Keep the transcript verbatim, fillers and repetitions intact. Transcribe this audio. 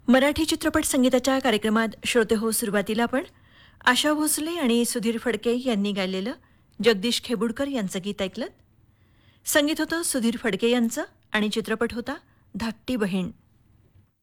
मराठी चित्रपट संगीताच्या कार्यक्रमात श्रोते हो सुरुवातीला आपण आशा भोसले आणि सुधीर फडके यांनी गायलेलं जगदीश खेबुडकर यांचं गीत ऐकलं. संगीत होतं सुधीर फडके यांचं आणि चित्रपट होता धाकटी बहीण.